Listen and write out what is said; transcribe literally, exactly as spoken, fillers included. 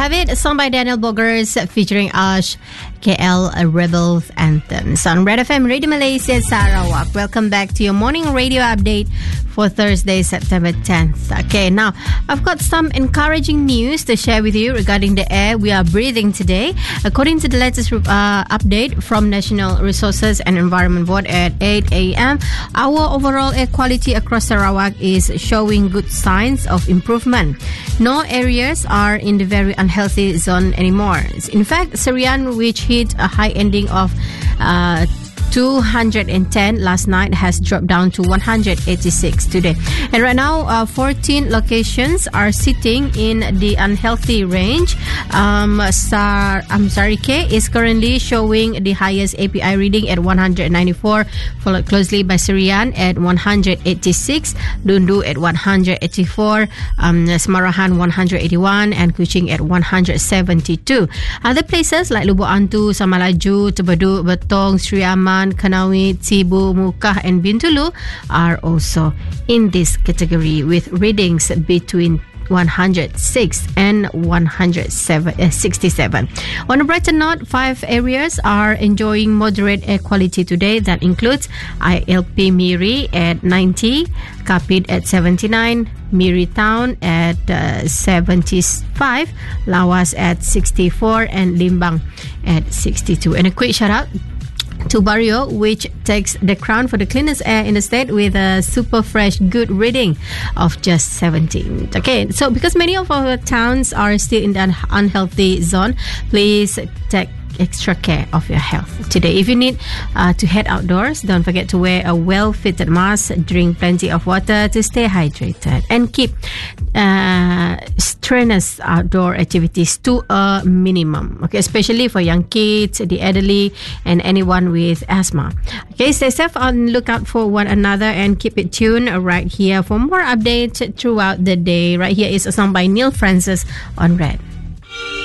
have it, a song by Daniel Bogers featuring Ash, K L Rebels Anthems on Red F M Radio Malaysia Sarawak. Welcome back to your morning radio update for Thursday, September tenth. Okay, now I've got some encouraging news to share with you regarding the air we are breathing today. According to the latest uh, update from National Resources and Environment Board at eight a.m., our overall air quality across Sarawak is showing good signs of improvement. No areas are in the very unhealthy zone anymore. In fact, Serian, which hit a high ending of uh, two hundred ten last night, has dropped down to one hundred eighty-six today. And right now, uh, fourteen locations are sitting in the unhealthy range. Um, Sar, I'm sorry, K is currently showing the highest A P I reading at one hundred ninety-four, followed closely by Serian at one hundred eighty-six, Dundu at one hundred eighty-four, um, Semarahan one hundred eighty-one, and Kuching at one hundred seventy-two. Other places like Lubuk Antu, Samalaju, Tebeduk, Betong, Sri Aman, Kanawit, Tibu, Mukah, and Bintulu are also in this category with readings between one hundred six and one hundred sixty-seven. On a brighter note, five areas are enjoying moderate air quality today. That includes I L P Miri at ninety, Kapit at seventy-nine, Miri Town at uh, seventy-five, Lawas at sixty-four, and Limbang at sixty-two. And a quick shout out to Barrio, which takes the crown for the cleanest air in the state with a super fresh good reading of just seventeen. Okay, so because many of our towns are still in the unhealthy zone, please take extra care of your health today. If you need uh, to head outdoors, don't forget to wear a well-fitted mask, drink plenty of water to stay hydrated, and keep uh, strenuous outdoor activities to a minimum, okay, especially for young kids, the elderly, and anyone with asthma. Okay, stay safe and look out for one another, and keep it tuned right here for more updates throughout the day. Right here is a song by Neil Francis on Red.